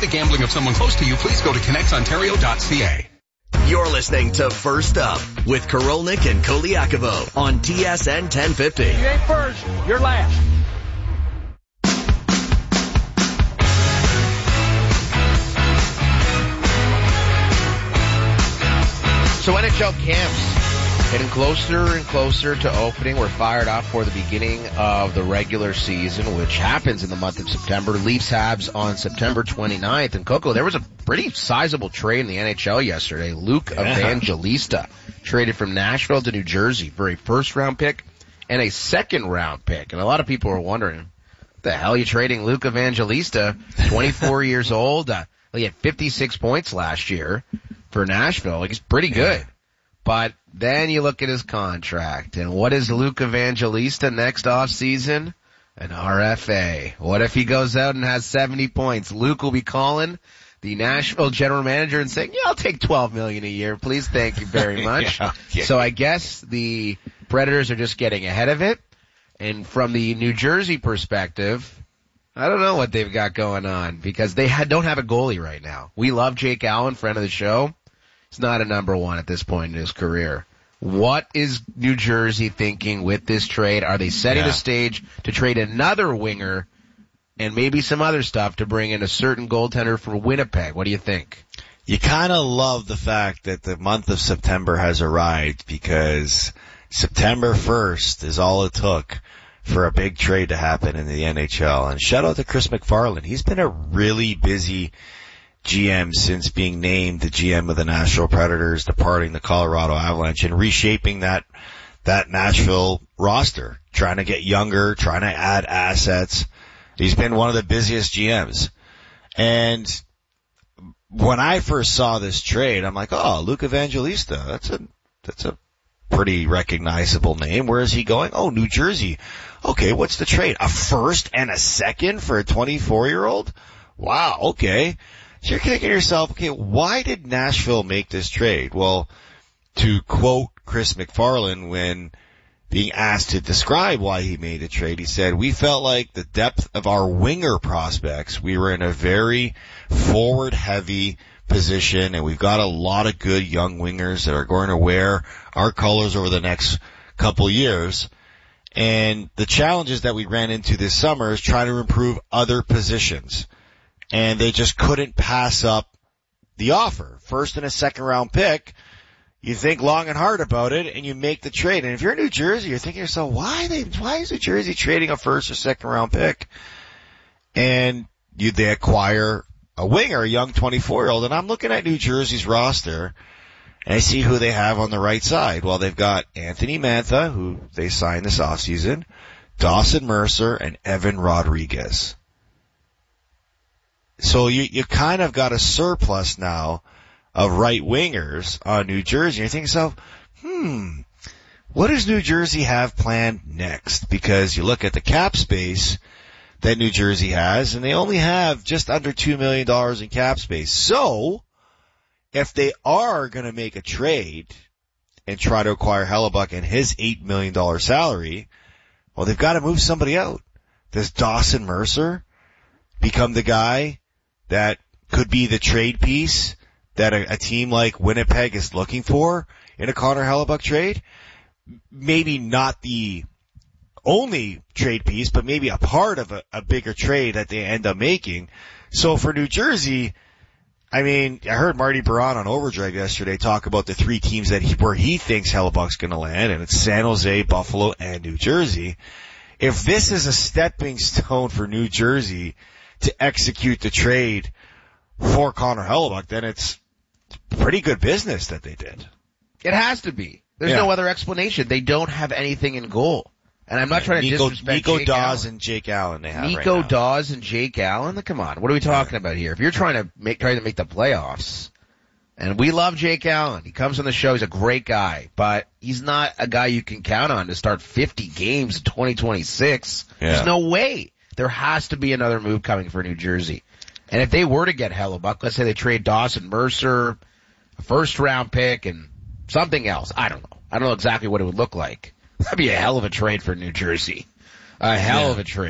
the gambling of someone close to you, please go to connectsontario.ca. You're listening to First Up with Korolnik and Koliakovo on TSN 1050. You ain't first, you're last. So NHL camps getting closer and closer to opening. We're fired up for the beginning of the regular season, which happens in the month of September. Leafs Habs on September 29th. And Coco, there was a pretty sizable trade in the NHL yesterday. Luke Evangelista traded from Nashville to New Jersey for a first-round pick and a second-round pick. And a lot of people are wondering, what the hell are you trading Luke Evangelista, 24 years old? He had 56 points last year for Nashville. He's pretty good. But then you look at his contract, and what is Luke Evangelista next offseason? An RFA. What if he goes out and has 70 points? Luke will be calling the Nashville general manager and saying, I'll take $12 million a year, please. Thank you very much. So I guess the Predators are just getting ahead of it. And from the New Jersey perspective, I don't know what they've got going on because they don't have a goalie right now. We love Jake Allen, friend of the show. He's not a number one at this point in his career. What is New Jersey thinking with this trade? Are they setting the stage to trade another winger and maybe some other stuff to bring in a certain goaltender for Winnipeg? What do you think? You kind of love the fact that the month of September has arrived because September 1st is all it took for a big trade to happen in the NHL. And shout out to Chris McFarland. He's been a really busy GM since being named the GM of the Nashville Predators, departing the Colorado Avalanche, and reshaping that Nashville roster, trying to get younger, trying to add assets. He's been one of the busiest GMs. And when I first saw this trade, I'm like, Luke Evangelista, that's a pretty recognizable name. Where is he going? Oh, New Jersey. Okay, what's the trade? A first and a second for a 24-year-old? Wow, okay. So you're thinking to yourself, okay, why did Nashville make this trade? Well, to quote Chris McFarland when being asked to describe why he made the trade, he said, we felt like the depth of our winger prospects, we were in a very forward-heavy position, and we've got a lot of good young wingers that are going to wear our colors over the next couple years. And the challenges that we ran into this summer is trying to improve other positions. And they just couldn't pass up the offer. First and a second round pick. You think long and hard about it and you make the trade. And if you're in New Jersey, you're thinking to yourself, why is New Jersey trading a first or second round pick? And they acquire a winger, a young 24-year-old. And I'm looking at New Jersey's roster and I see who they have on the right side. Well, they've got Anthony Mantha, who they signed this offseason, Dawson Mercer, and Evan Rodriguez. So you kind of got a surplus now of right wingers on New Jersey. You're thinking to yourself, what does New Jersey have planned next? Because you look at the cap space that New Jersey has, and they only have just under $2 million in cap space. So if they are going to make a trade and try to acquire Hellebuyck and his $8 million salary, well, they've got to move somebody out. Does Dawson Mercer become the guy that could be the trade piece that a team like Winnipeg is looking for in a Connor Hellebuyck trade? Maybe not the only trade piece, but maybe a part of a bigger trade that they end up making. So for New Jersey, I mean, I heard Marty Baron on Overdrive yesterday talk about the three teams where he thinks Hellebuck's going to land, and it's San Jose, Buffalo, and New Jersey. If this is a stepping stone for New Jersey to execute the trade for Connor Hellebuyck, then it's pretty good business that they did. It has to be. There's no other explanation. They don't have anything in goal. And I'm not trying to disrespect Nico Dawes and Jake Allen they have Nico right now. Dawes and Jake Allen? Come on. What are we talking about here? If you're trying to make the playoffs, and we love Jake Allen. He comes on the show. He's a great guy, but he's not a guy you can count on to start 50 games in 2026. Yeah. There's no way. There has to be another move coming for New Jersey. And if they were to get Hellebuyck, let's say they trade Dawson Mercer, a first-round pick, and something else. I don't know. I don't know exactly what it would look like. That'd be a hell of a trade for New Jersey. A hell of a trade.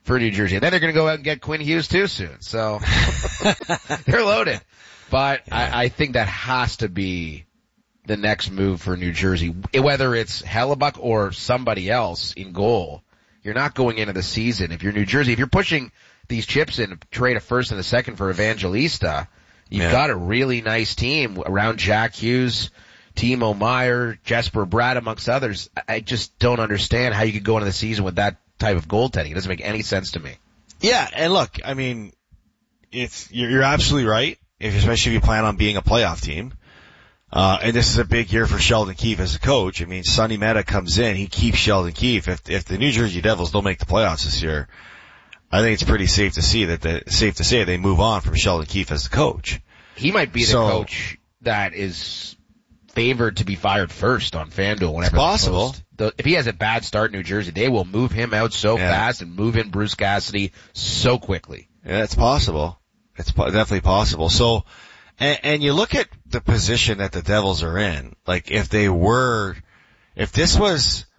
for New Jersey. And then they're going to go out and get Quinn Hughes too soon. So they're loaded. But I think that has to be the next move for New Jersey. Whether it's Hellebuyck or somebody else in goal, you're not going into the season. If you're New Jersey, if you're pushing these chips in to trade a first and a second for Evangelista, you've got a really nice team around Jack Hughes, Timo Meier, Jesper Bratt, amongst others. I just don't understand how you could go into the season with that type of goaltending. It doesn't make any sense to me. Yeah, and look, I mean, you're absolutely right, especially if you plan on being a playoff team. And this is a big year for Sheldon Keefe as a coach. I mean, Sonny Mehta comes in, he keeps Sheldon Keefe. If the New Jersey Devils don't make the playoffs this year, I think it's pretty safe to say they move on from Sheldon Keefe as the coach. He might be the coach that is favored to be fired first on FanDuel whenever it's possible. If he has a bad start in New Jersey, they will move him out so fast and move in Bruce Cassidy so quickly. Yeah, it's possible. It's definitely possible. So, and you look at the position that the Devils are in, like if this was,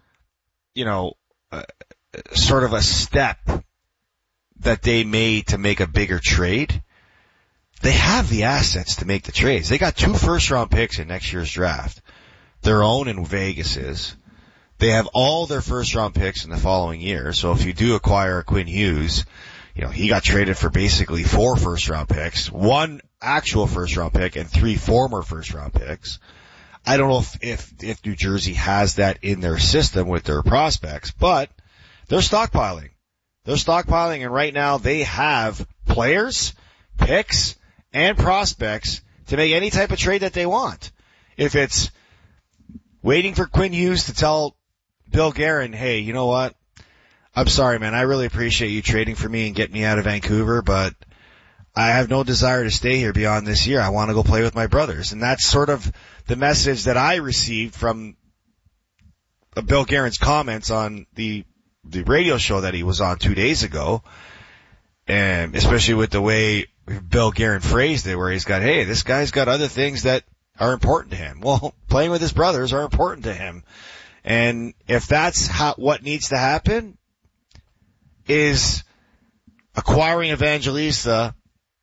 sort of a step that they made to make a bigger trade, they have the assets to make the trades. They got 2 first-round picks in next year's draft, their own and Vegas's. They have all their first-round picks in the following year. So if you do acquire Quinn Hughes, he got traded for basically 4 first-round picks, 1 actual first-round pick, and 3 former first-round picks. I don't know if New Jersey has that in their system with their prospects, but they're stockpiling. They're stockpiling, and right now they have players, picks, and prospects to make any type of trade that they want. If it's waiting for Quinn Hughes to tell Bill Guerin, hey, you know what? I'm sorry, man. I really appreciate you trading for me and getting me out of Vancouver, but I have no desire to stay here beyond this year. I want to go play with my brothers. And that's sort of the message that I received from Bill Guerin's comments on the radio show that he was on 2 days ago. And especially with the way Bill Guerin phrased it, where he's got, hey, this guy's got other things that are important to him. Well, playing with his brothers are important to him. And if that's what needs to happen, is acquiring Evangelista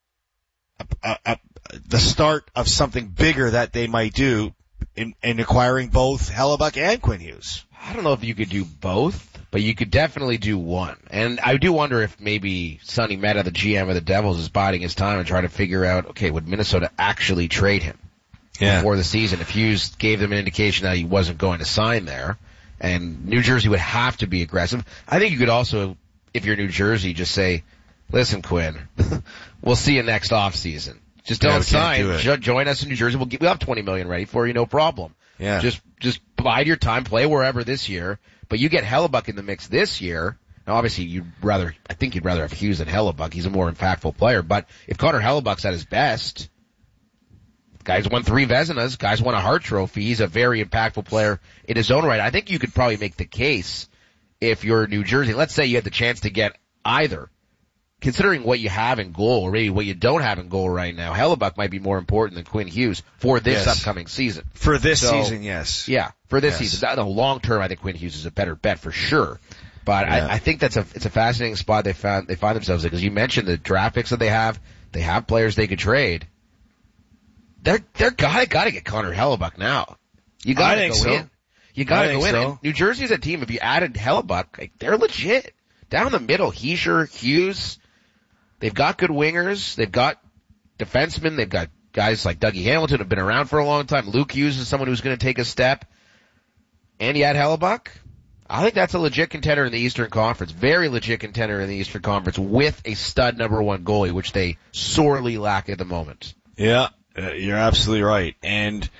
the start of something bigger that they might do in acquiring both Hellebuyck and Quinn Hughes. I don't know if you could do both, but you could definitely do one. And I do wonder if maybe Sonny Mehta, the GM of the Devils, is biding his time and trying to figure out, okay, would Minnesota actually trade him before the season? If Hughes gave them an indication that he wasn't going to sign there, and New Jersey would have to be aggressive. I think you could also, if you're New Jersey, just say, listen, Quinn, we'll see you next off season. Just don't sign. Join us in New Jersey. We'll have $20 million ready for you, no problem. Yeah. Just bide your time, play wherever this year. But you get Hellebuyck in the mix this year. Now, obviously, I think you'd rather have Hughes than Hellebuyck. He's a more impactful player. But if Connor Hellebuck's at his best, guy's won 3 Vezinas, guy's won a Hart Trophy. He's a very impactful player in his own right. I think you could probably make the case if you're New Jersey. Let's say you had the chance to get either. Considering what you have in goal, or maybe what you don't have in goal right now, Hellebuyck might be more important than Quinn Hughes for this upcoming season. For this season, yes. Yeah, for this season. No, long term, I think Quinn Hughes is a better bet for sure. But I think it's a fascinating spot they find themselves in, because you mentioned the draft picks that they have. They have players they could trade. They're gotta get Connor Hellebuyck now. You gotta go in. You gotta go in. So. And New Jersey's a team, if you added Hellebuyck, they're legit. Down the middle, Hischier, Hughes. They've got good wingers. They've got defensemen. They've got guys like Dougie Hamilton who have been around for a long time. Luke Hughes is someone who's going to take a step. And you add Hellebuyck. I think that's a legit contender in the Eastern Conference. Very legit contender in the Eastern Conference with a stud number 1 goalie, which they sorely lack at the moment. Yeah, you're absolutely right. And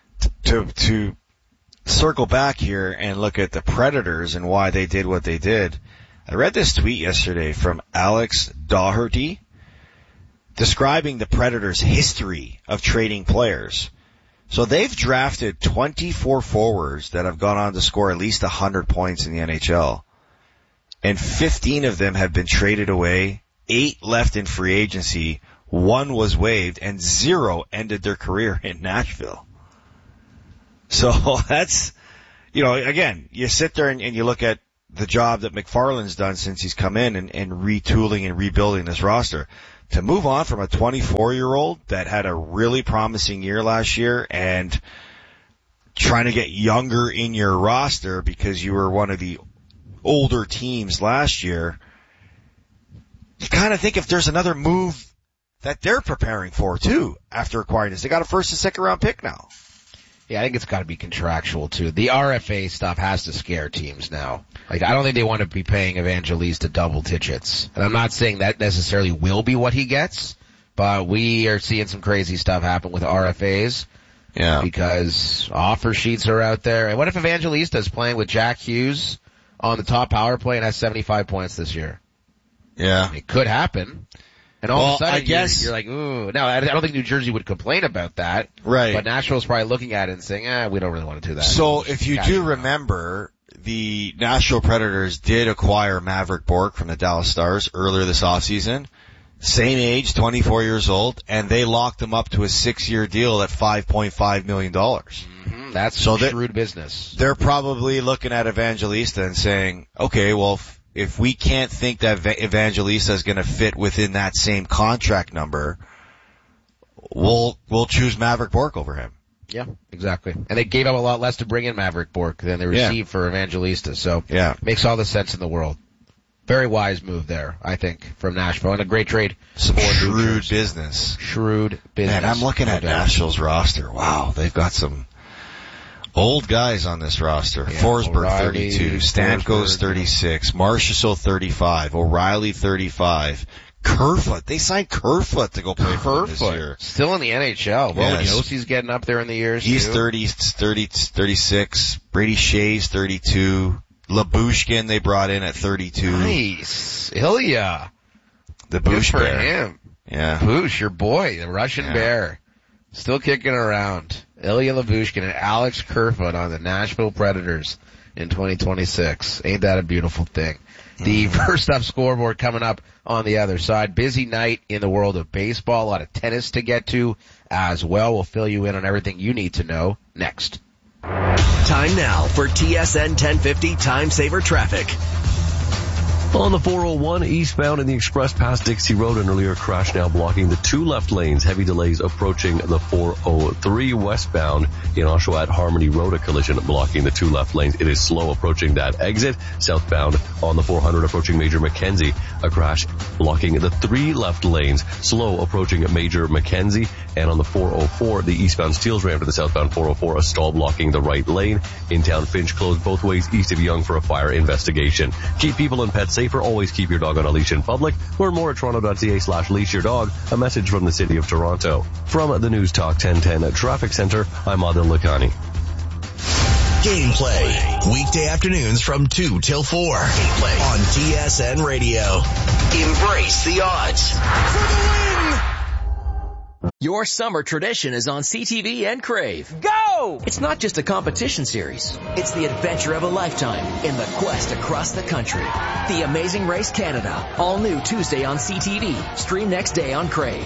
to circle back here and look at the Predators and why they did what they did, I read this tweet yesterday from Alex Doherty describing the Predators' history of trading players. So they've drafted 24 forwards that have gone on to score at least 100 points in the NHL. And 15 of them have been traded away, 8 left in free agency, 1 was waived, and 0 ended their career in Nashville. So that's, again, you sit there and you look at the job that McFarland's done since he's come in and retooling and rebuilding this roster. To move on from a 24-year-old that had a really promising year last year and trying to get younger in your roster because you were one of the older teams last year, you kind of think if there's another move that they're preparing for too after acquiring this. They got a first and second round pick now. Yeah, I think it's got to be contractual too. The RFA stuff has to scare teams now. Like, I don't think they want to be paying Evangelista double digits. And I'm not saying that necessarily will be what he gets, but we are seeing some crazy stuff happen with RFAs. Yeah. Because offer sheets are out there. And what if Evangelista is playing with Jack Hughes on the top power play and has 75 points this year? Yeah. It could happen. And all of a sudden, I guess you're like, ooh. Now, I don't think New Jersey would complain about that. Right. But Nashville's probably looking at it and saying, we don't really want to do that. So if you do remember, the Nashville Predators did acquire Maverick Bourque from the Dallas Stars earlier this offseason. Same age, 24 years old, and they locked him up to a 6-year deal at $5.5 million. Mm-hmm. That's shrewd business. They're probably looking at Evangelista and saying, okay, well, if we can't think that Evangelista is going to fit within that same contract number, we'll choose Maverick Bourque over him. Yeah, exactly. And they gave up a lot less to bring in Maverick Bourque than they received for Evangelista. So, makes all the sense in the world. Very wise move there, I think, from Nashville, and a great trade. Some shrewd business. Shrewd business. Man, I'm looking at Nashville's roster. Wow, they've got some old guys on this roster. Yeah, Forsberg, O'Reilly, 32. Stamkos, 36. Marchessault, 35. O'Reilly, 35. Kerfoot. They signed Kerfoot to go play for them this year. Still in the NHL. Well, yes. Yossi's getting up there in the years, He's too. 36. Brady Shea's 32. Labushkin they brought in at 32. Nice. Ilya. The Bush Good for Bear. him. Yeah. Bush, your boy, the Russian Bear. Still kicking around. Ilya Labushkin and Alex Kerfoot on the Nashville Predators in 2026. Ain't that a beautiful thing? The first up scoreboard coming up on the other side. Busy night in the world of baseball. A lot of tennis to get to as well. We'll fill you in on everything you need to know next. Time now for TSN 1050 Time Saver Traffic. On the 401 eastbound in the express past Dixie Road, an earlier crash now blocking the 2 left lanes. Heavy delays approaching the 403 westbound in Oshawa at Harmony Road. A collision blocking the 2 left lanes. It is slow approaching that exit. Southbound on the 400 approaching Major Mackenzie. A crash blocking the 3 left lanes. Slow approaching Major Mackenzie. And on the 404, the eastbound Steeles ramp to the southbound 404, a stall blocking the right lane. In town, Finch closed both ways east of Yonge for a fire investigation. Keep people and pets safer. Always keep your dog on a leash in public. Learn more at toronto.ca/leash your dog. A message from the City of Toronto. From the News Talk 1010 Traffic Center, I'm Adil Lakhani. Gameplay. Weekday afternoons from 2 till 4. Gameplay on TSN Radio. Embrace the odds. For the win! Your summer tradition is on CTV and Crave. Go! It's not just a competition series. It's the adventure of a lifetime in the quest across the country. The Amazing Race Canada. All new Tuesday on CTV. Stream next day on Crave.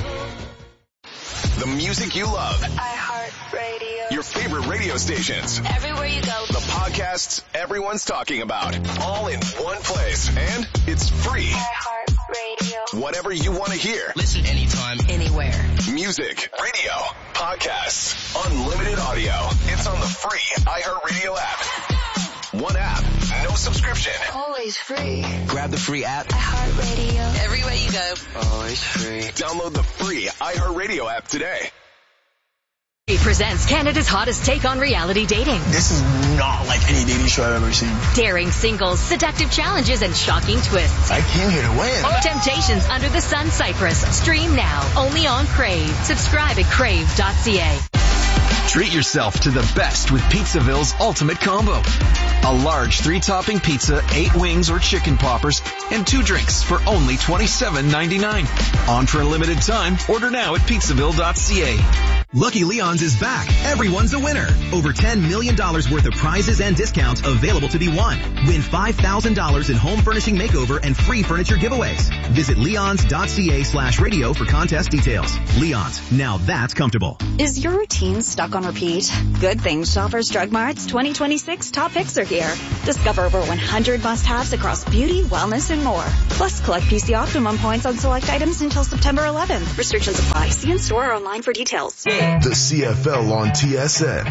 The music you love. iHeartRadio. Your favorite radio stations. Everywhere you go. The podcasts everyone's talking about. All in one place. And it's free. iHeartRadio. Whatever you want to hear. Listen anytime, anywhere. Music, radio, podcasts, unlimited audio. It's on the free iHeartRadio app. One app, no subscription. Always free. Grab the free app. iHeartRadio. Everywhere you go. Always free. Download the free iHeartRadio app today. It presents Canada's hottest take on reality dating. This is not like any dating show I've ever seen. Daring singles, seductive challenges, and shocking twists. I came here to win. Temptations Under the Sun Cyprus. Stream now, only on Crave. Subscribe at crave.ca. Treat yourself to the best with Pizzaville's Ultimate Combo. A large 3-topping pizza, 8 wings or chicken poppers, and 2 drinks for only $27.99. On for a limited time. Order now at pizzaville.ca. Lucky Leon's is back. Everyone's a winner. Over $10 million worth of prizes and discounts available to be won. Win $5,000 in home furnishing makeover and free furniture giveaways. Visit leons.ca/radio for contest details. Leon's, now that's comfortable. Is your routine stuck on repeat? Good thing Shoppers Drug Mart's 2026 top picks are here. Discover over 100 must-haves across beauty, wellness, and more. Plus, collect PC Optimum points on select items until September 11th. Restrictions apply. See in store or online for details. The CFL on TSN.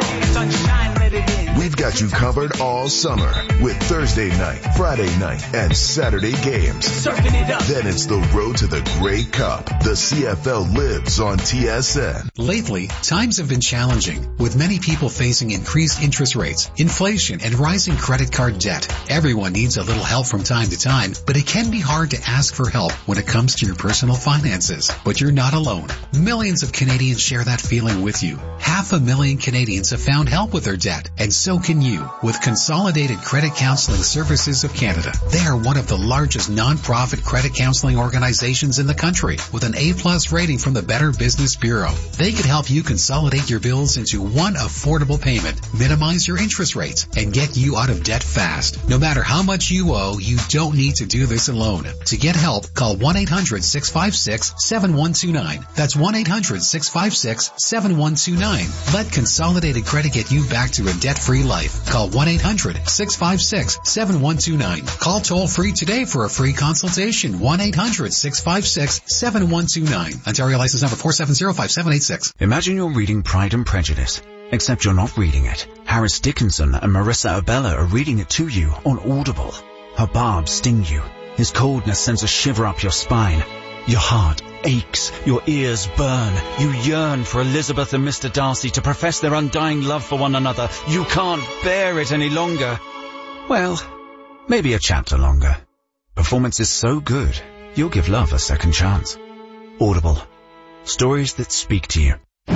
We've got you covered all summer with Thursday night, Friday night, and Saturday games. Then it's the road to the Grey Cup. The CFL lives on TSN. Lately, times have been challenging, with many people facing increased interest rates, inflation, and rising credit card debt. Everyone needs a little help from time to time, but it can be hard to ask for help when it comes to your personal finances. But you're not alone. Millions of Canadians share that feeling with you. 500,000 Canadians have found help with their debt, and so can you with Consolidated Credit Counseling Services of Canada. They are one of the largest non-profit credit counseling organizations in the country with an A+ rating from the Better Business Bureau. They can help you consolidate your bills into one affordable payment, minimize your interest rates, and get you out of debt fast. No matter how much you owe, you don't need to do this alone. To get help, call 1-800-656-7129. That's 1-800-656-7129. Let Consolidated Credit get you back to a debt-free life. Call 1-800-656-7129. Call toll-free today for a free consultation. 1-800-656-7129. Ontario license number 4705786. Imagine you're reading Pride and Prejudice, except you're not reading it. Harris Dickinson and Marissa Abella are reading it to you on Audible. Her barbs sting you. His coldness sends a shiver up your spine. Your heart aches, your ears burn. You yearn for Elizabeth and Mr. Darcy to profess their undying love for one another. You can't bear it any longer. Well, maybe a chapter longer. Performance is so good, you'll give love a second chance. Audible. Stories that speak to you.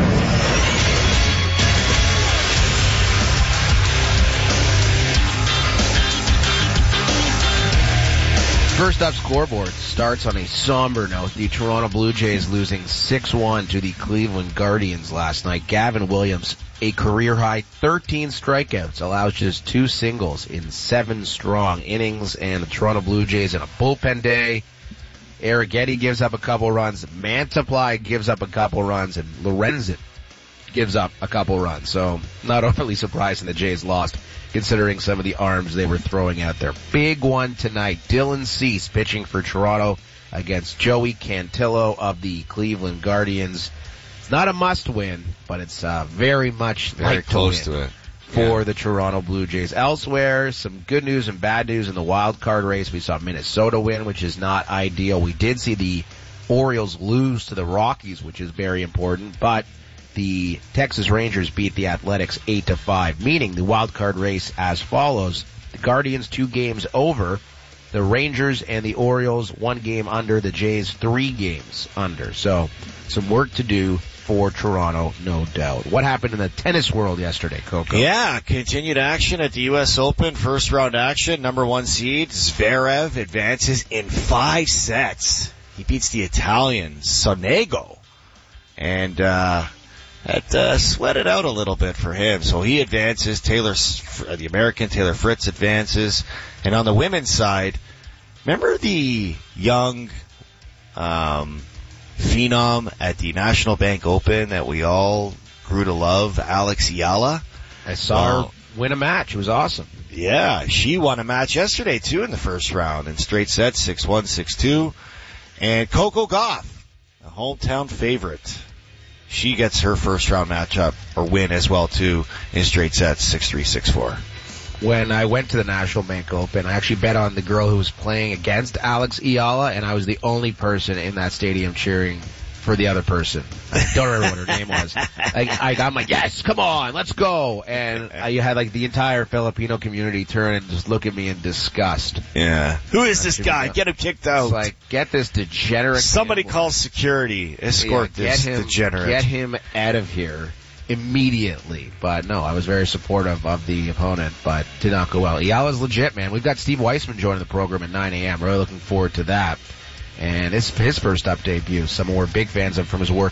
First up, scoreboard starts on a somber note. The Toronto Blue Jays losing 6-1 to the Cleveland Guardians last night. Gavin Williams, a career-high 13 strikeouts, allows just 2 singles in 7 strong innings, and the Toronto Blue Jays in a bullpen day. Arrighetti gives up a couple runs, Mantiply gives up a couple runs, and Lorenzen gives up a couple runs. So not overly surprising the Jays lost, considering some of the arms they were throwing out there. Big one tonight. Dylan Cease pitching for Toronto against Joey Cantillo of the Cleveland Guardians. It's not a must-win, but it's very much very close to it for the Toronto Blue Jays. Elsewhere, some good news and bad news in the wild card race. We saw Minnesota win, which is not ideal. We did see the Orioles lose to the Rockies, which is very important, but the Texas Rangers beat the Athletics 8-5, meaning the wild card race as follows. The Guardians 2 games over, the Rangers and the Orioles 1 game under, the Jays 3 games under. So some work to do for Toronto, no doubt. What happened in the tennis world yesterday, Coco? Yeah, continued action at the U.S. Open, first round action. Number 1 seed Zverev advances in 5 sets. He beats the Italian Sonego. And that sweated out a little bit for him. So he advances. The American Taylor Fritz advances. And on the women's side, remember the young phenom at the National Bank Open that we all grew to love, Alex Ayala? I saw her win a match. It was awesome. Yeah, she won a match yesterday, too, in the first round in straight sets, 6-1, 6-2. And Coco Gauff, a hometown favorite, she gets her first round matchup or win as well too in straight sets, 6-3, 6-4. When I went to the National Bank Open, I actually bet on the girl who was playing against Alex Ayala, and I was the only person in that stadium cheering for the other person. I don't remember what her name was. I'm like, yes, come on, let's go. And you had like the entire Filipino community turn and just look at me in disgust. Yeah. Who is this guy? Get him kicked out. It's like, get this degenerate. Somebody call security. Escort this degenerate. Get him out of here immediately. But no, I was very supportive of the opponent, but did not go well. Ayala's legit, man. We've got Steve Weissman joining the program at 9 a.m. Really looking forward to that. And it's his first up debut. Someone we're big fans of from his work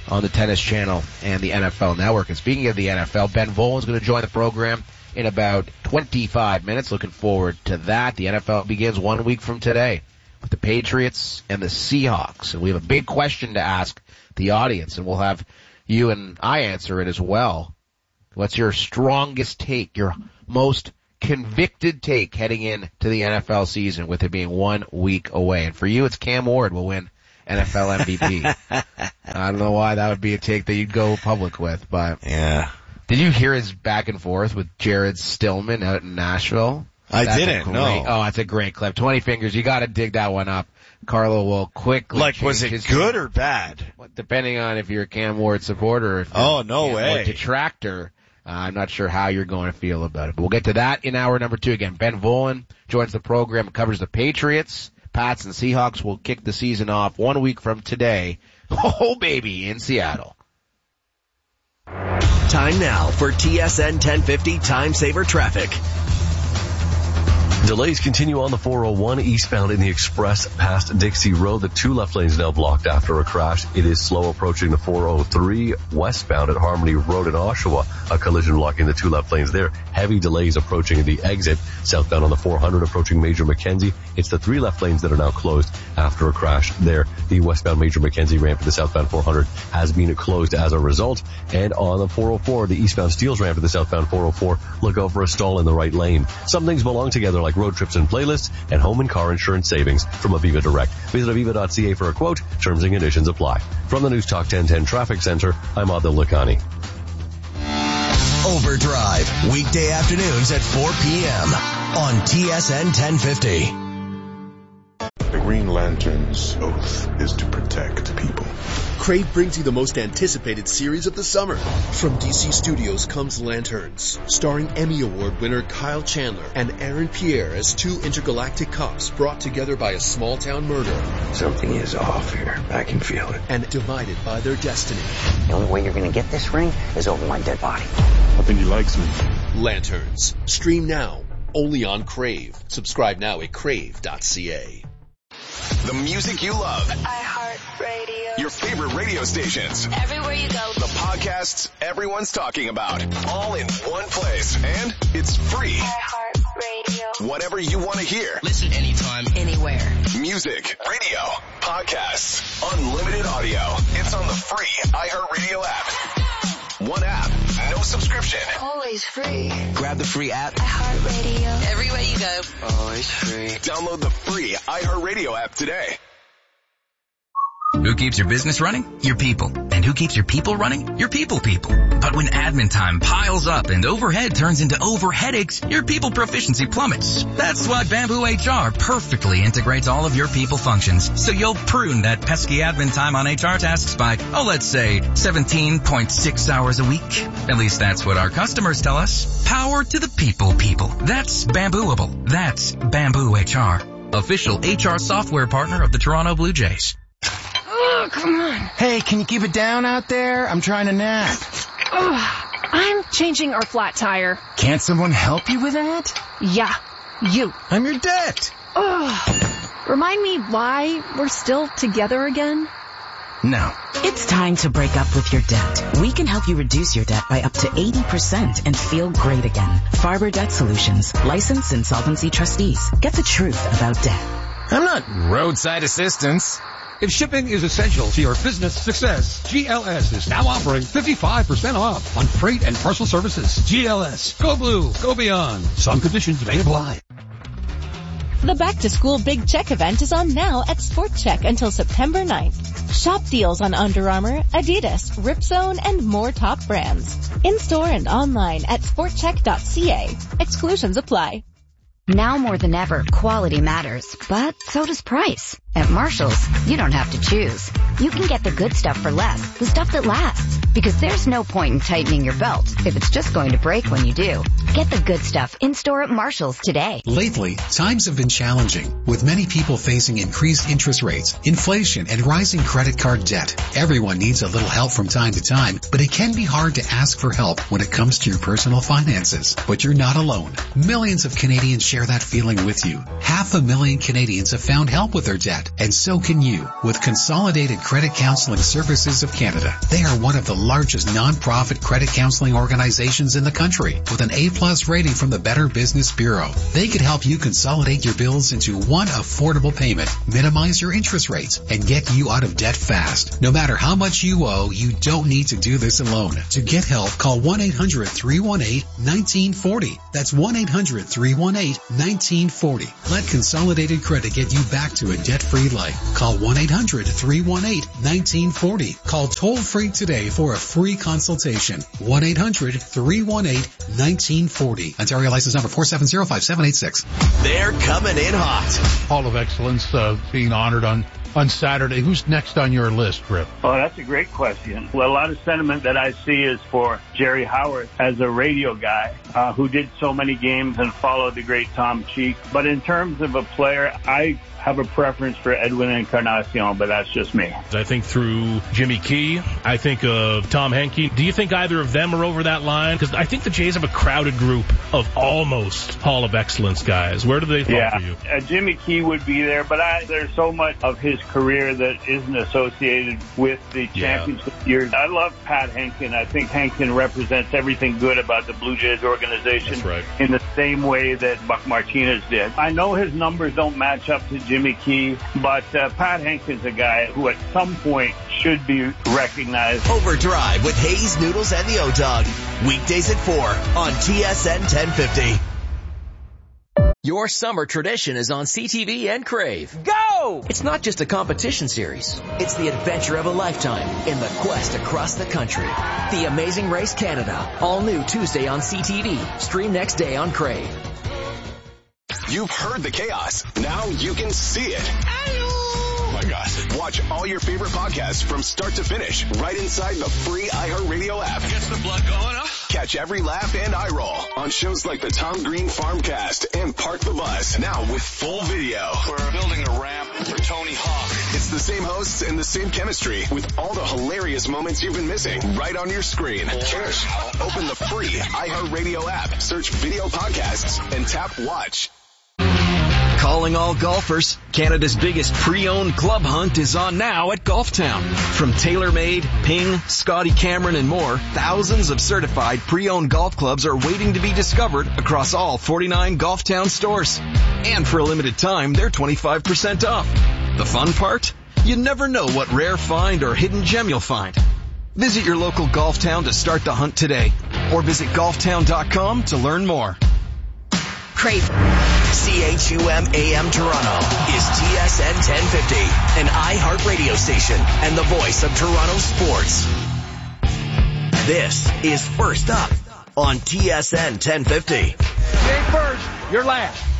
on the Tennis Channel and the NFL Network. And speaking of the NFL, Ben Volen's going to join the program in about 25 minutes. Looking forward to that. The NFL begins 1 week from today with the Patriots and the Seahawks. And we have a big question to ask the audience, and we'll have you and I answer it as well. What's your strongest take, your most convicted take heading into the NFL season with it being 1 week away? And for you, it's Cam Ward will win NFL MVP. I don't know why that would be a take that you'd go public with, but yeah. Did you hear his back and forth with Jared Stillman out in Nashville? I didn't, no. Oh, that's a great clip. 20 fingers. You gotta dig that one up. Carlo will quickly was it good or bad? Depending on if you're a Cam Ward supporter or if you're no Cam way. Ward detractor. I'm not sure how you're going to feel about it, but we'll get to that in hour number 2. Again, Ben Volen joins the program, covers the Patriots. Pats and Seahawks will kick the season off 1 week from today. Oh, baby, in Seattle. Time now for TSN 1050 Time Saver Traffic. Delays continue on the 401 eastbound in the express past Dixie Road. The 2 left lanes now blocked after a crash. It is slow approaching the 403 westbound at Harmony Road in Oshawa. A collision blocking the 2 left lanes there. Heavy delays approaching the exit. Southbound on the 400 approaching Major Mackenzie. It's the 3 left lanes that are now closed after a crash there. The westbound Major Mackenzie ramp to the southbound 400 has been closed as a result. And on the 404, the eastbound Steeles ramp to the southbound 404, look out for a stall in the right lane. Some things belong together like road trips and playlists and home and car insurance savings from Aviva Direct. Visit aviva.ca for a quote. Terms and conditions apply. From the News Talk 1010 Traffic Center, I'm Adil Lakhani. Overdrive, weekday afternoons at 4 p.m. on TSN 1050. The Green Lantern's oath is to protect people. Crave brings you the most anticipated series of the summer. From DC Studios comes Lanterns, starring Emmy Award winner Kyle Chandler and Aaron Pierre as 2 intergalactic cops brought together by a small-town murder. Something is off here. I can feel it. And divided by their destiny. The only way you're going to get this ring is over my dead body. I think he likes me. Lanterns. Stream now. Only on Crave. Subscribe now at crave.ca. The music you love. iHeartRadio. Your favorite radio stations. Everywhere you go. The podcasts everyone's talking about. All in one place. And it's free. iHeartRadio. Whatever you want to hear. Listen anytime. Anywhere. Music, radio, podcasts, unlimited audio. It's on the free iHeartRadio app. One app, no subscription. Always free. Grab the free app. iHeartRadio. Everywhere you go. Always free. Download the free iHeartRadio app today. Who keeps your business running? Your people. And who keeps your people running? Your people. But when admin time piles up and overhead turns into overheadaches, your people proficiency plummets. That's why Bamboo HR perfectly integrates all of your people functions. So you'll prune that pesky admin time on HR tasks by, let's say 17.6 hours a week. At least that's what our customers tell us. Power to the people. That's Bambooable. That's Bamboo HR. Official HR software partner of the Toronto Blue Jays. Oh, come on. Hey, can you keep it down out there? I'm trying to nap. I'm changing our flat tire. Can't someone help you with that? Yeah, you. I'm your debt. Remind me why we're still together again? No. It's time to break up with your debt. We can help you reduce your debt by up to 80% and feel great again. Farber Debt Solutions. Licensed insolvency trustees. Get the truth about debt. I'm not roadside assistance. If shipping is essential to your business success, GLS is now offering 55% off on freight and parcel services. GLS. Go blue. Go beyond. Some conditions may apply. The Back to School Big Check event is on now at Sport Check until September 9th. Shop deals on Under Armour, Adidas, Ripzone, and more top brands. In-store and online at sportcheck.ca. Exclusions apply. Now more than ever, quality matters, but so does price. At Marshall's, you don't have to choose. You can get the good stuff for less, the stuff that lasts. Because there's no point in tightening your belt if it's just going to break when you do. Get the good stuff in-store at Marshall's today. Lately, times have been challenging, with many people facing increased interest rates, inflation, and rising credit card debt. Everyone needs a little help from time to time, but it can be hard to ask for help when it comes to your personal finances. But you're not alone. Millions of Canadians share that feeling with you. 500,000 Canadians have found help with their debt. debt, and so can you with Consolidated Credit Counseling Services of Canada. They are one of the largest non-profit credit counseling organizations in the country with an A+ rating from the Better Business Bureau. They could help you consolidate your bills into one affordable payment, minimize your interest rates, and get you out of debt fast. No matter how much you owe, you don't need to do this alone. To get help, call 1-800-318-1940. That's 1-800-318-1940. Let Consolidated Credit get you back to a debt-free life. Call 1-800-318-1940. Call toll-free today for a free consultation. 1-800-318-1940. Ontario license number 4705786. They're coming in hot. Hall of Excellence being honored on Saturday. Who's next on your list, Rip? Oh, that's a great question. Well, a lot of sentiment that I see is for Jerry Howard as a radio guy who did so many games and followed the great Tom Cheek. But in terms of a player, I have a preference for Edwin Encarnacion, but that's just me. I think through Jimmy Key, I think of Tom Henke. Do you think either of them are over that line? Because I think the Jays have a crowded group of almost Hall of Excellence guys. Where do they fall for you? Jimmy Key would be there, but there's so much of his career that isn't associated with the championship years. I love Pat Henkin. I think Henkin represents everything good about the Blue Jays organization in the same way that Buck Martinez did. I know his numbers don't match up to Jimmy Key, but Pat Henkin's a guy who at some point should be recognized. Overdrive with Hayes, Noodles, and the O-Dog. Weekdays at 4 on TSN 1050. Your summer tradition is on CTV and Crave. Go! It's not just a competition series. It's the adventure of a lifetime in the quest across the country. The Amazing Race Canada. All new Tuesday on CTV. Stream next day on Crave. You've heard the chaos. Now you can see it. Oh my God. Watch all your favorite podcasts from start to finish right inside the free iHeartRadio app. Gets the blood going, huh? Catch every laugh and eye roll on shows like the Tom Green Farmcast and Park the Bus. Now with full video. We're building a ramp for Tony Hawk. It's the same hosts and the same chemistry with all the hilarious moments you've been missing right on your screen. Cheers. Open the free iHeartRadio app, search video podcasts, and tap watch. Calling all golfers, Canada's biggest pre-owned club hunt is on now at Golf Town. From TaylorMade, Ping, Scotty Cameron, and more, thousands of certified pre-owned golf clubs are waiting to be discovered across all 49 Golf Town stores. And for a limited time, they're 25% off. The fun part? You never know what rare find or hidden gem you'll find. Visit your local Golf Town to start the hunt today, or visit golftown.com to learn more. Crave. CHUM AM Toronto is TSN 1050, an iHeart radio station and the voice of Toronto sports. This is First Up on TSN 1050. You ain't first, you're last.